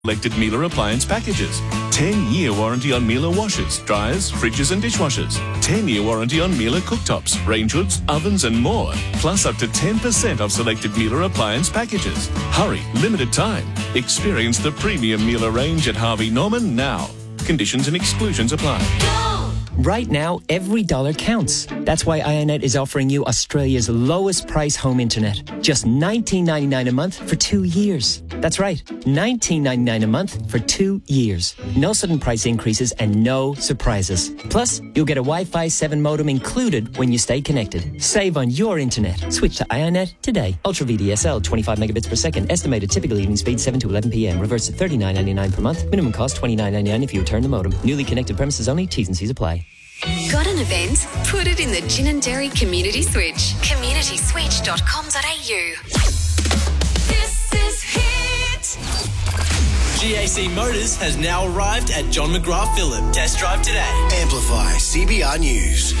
selected Miele appliance packages. 10-year warranty on Miele washers, dryers, fridges and dishwashers. 10-year warranty on Miele cooktops, range hoods, ovens and more. Plus up to 10% off selected Miele appliance packages. Hurry, limited time. Experience the premium Miele range at Harvey Norman now. Conditions and exclusions apply. Right now, every dollar counts. That's why IONET is offering you Australia's lowest price home internet. Just $19.99 a month for 2 years. That's right, $19.99 a month for 2 years. No sudden price increases and no surprises. Plus, you'll get a Wi-Fi 7 modem included when you stay connected. Save on your internet. Switch to IONET today. Ultra VDSL, 25 megabits per second. Estimated typical evening speed 7 to 11 p.m. Reverse at $39.99 per month. Minimum cost $29.99 if you return the modem. Newly connected premises only. T's and C's apply. Got an event? Put it in the Gin and Dairy Community Switch. communityswitch.com.au. This is Hit. GAC Motors has now arrived at John McGrath Phillip. Test drive today. Amplify CBR News.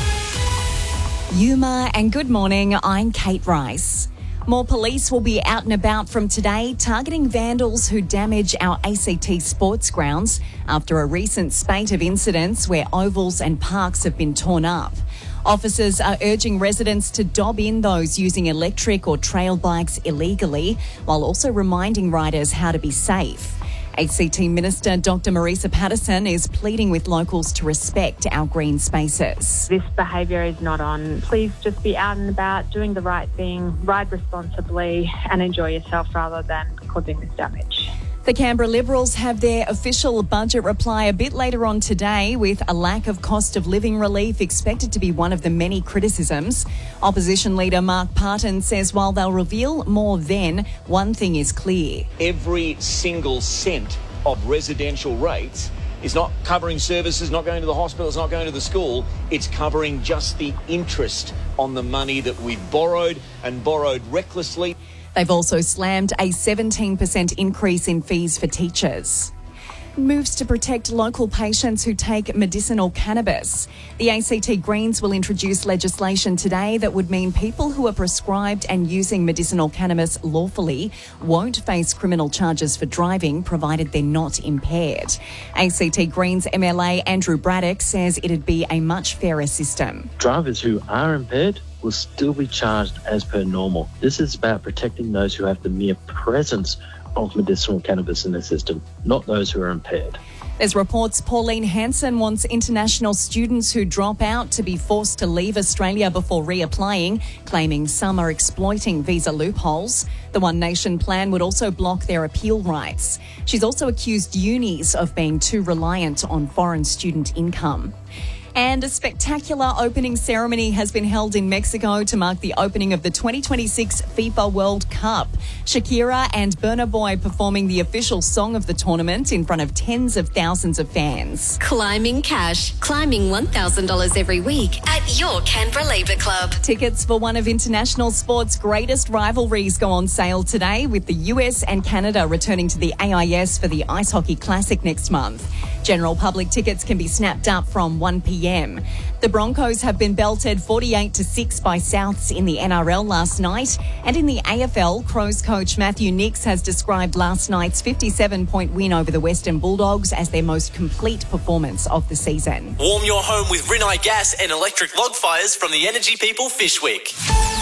Yuma and good morning, I'm Kate Rice. More police will be out and about from today, targeting vandals who damage our ACT sports grounds after a recent spate of incidents where ovals and parks have been torn up. Officers are urging residents to dob in those using electric or trail bikes illegally, while also reminding riders how to be safe. ACT Minister Dr Marisa Patterson is pleading with locals to respect our green spaces. This behaviour is not on. Please just be out and about, doing the right thing, ride responsibly and enjoy yourself rather than causing this damage. The Canberra Liberals have their official budget reply a bit later on today, with a lack of cost of living relief expected to be one of the many criticisms. Opposition leader Mark Parton says while they'll reveal more then, one thing is clear. Every single cent of residential rates is not covering services, not going to the hospital, it's not going to the school. It's covering just the interest on the money that we've borrowed and borrowed recklessly. They've also slammed a 17% increase in fees for teachers. Moves to protect local patients who take medicinal cannabis. The ACT Greens will introduce legislation today that would mean people who are prescribed and using medicinal cannabis lawfully won't face criminal charges for driving, provided they're not impaired. ACT Greens MLA Andrew Braddock says it'd be a much fairer system. Drivers who are impaired will still be charged as per normal. This is about protecting those who have the mere presence of medicinal cannabis in their system, not those who are impaired. There's reports Pauline Hanson wants international students who drop out to be forced to leave Australia before reapplying, claiming some are exploiting visa loopholes. The One Nation plan would also block their appeal rights. She's also accused unis of being too reliant on foreign student income. And a spectacular opening ceremony has been held in Mexico to mark the opening of the 2026 FIFA World Cup. Shakira and Burna Boy performing the official song of the tournament in front of tens of thousands of fans. Climbing cash. Climbing $1,000 every week at your Canberra Labour Club. Tickets for one of international sport's greatest rivalries go on sale today, with the US and Canada returning to the AIS for the Ice Hockey Classic next month. General public tickets can be snapped up from 1 p.m. The Broncos have been belted 48-6 by Souths in the NRL last night. And in the AFL, Crows coach Matthew Nicks has described last night's 57-point win over the Western Bulldogs as their most complete performance of the season. Warm your home with Rinnai gas and electric log fires from the Energy People Fishwick.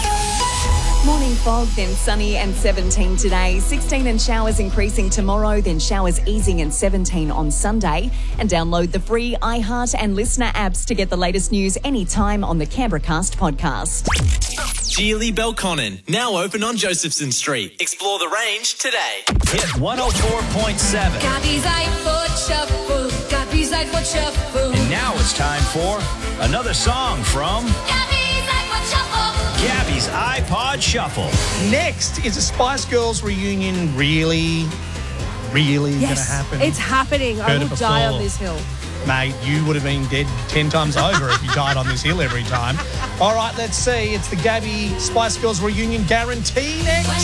Morning fog, then sunny and 17 today. 16 and showers increasing tomorrow, then showers easing and 17 on Sunday. And download the free iHeart and Listener apps to get the latest news anytime on the Canberra Cast podcast. Geely Belconnen, now open on Josephson Street. Explore the range today. Hit 104.7. Gabby's iPod Shuffle. Gabby's iPod Shuffle. And now it's time for another song from Gabby's iPod Shuffle. Gabby's iPod Shuffle. Next is a Spice Girls reunion really going to happen. It's happening. I will die on this hill. Mate, you would have been dead 10 times over if you died on this hill every time. All right, let's see. It's the Gabby Spice Girls reunion guarantee next.